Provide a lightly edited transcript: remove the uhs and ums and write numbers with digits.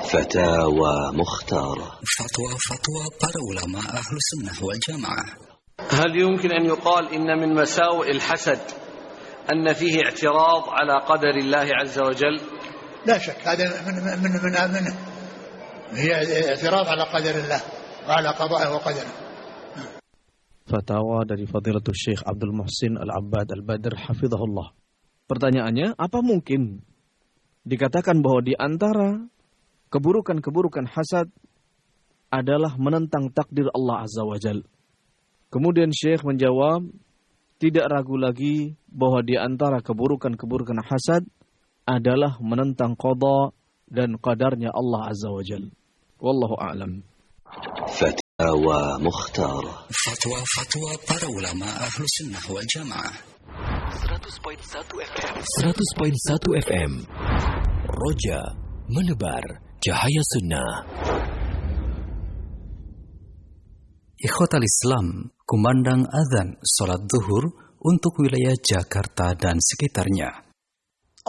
فتاوى مختارة. فتوى para ulama ahlu sunnah wal jamaah. هل يمكن أن يقال إن من مساوئ الحسد أن فيه اعتراض على قدر الله عز وجل؟ لا شك هذا من هي اعتراض على قدر الله وعلى قضائه وقدره. Fatwa dari Fadilatul Syekh Abdul Muhsin Al-Abbad Al-Badr hafizahullah. Pertanyaannya, apa mungkin dikatakan bahwa di antara keburukan-keburukan hasad adalah menentang takdir Allah Azza wa Jal? Kemudian Syekh menjawab, tidak ragu lagi bahwa di antara keburukan-keburukan hasad adalah menentang qada dan qadarnya Allah Azza wa Jal. Wallahu a'lam. فتاوى مختارة. Fatwa para ulama ahlu sunnah wal jamaah. 100.1 FM. Roja menebar cahaya sunnah. Ikhwatal Islam, kumandang azan salat zuhur untuk wilayah Jakarta dan sekitarnya.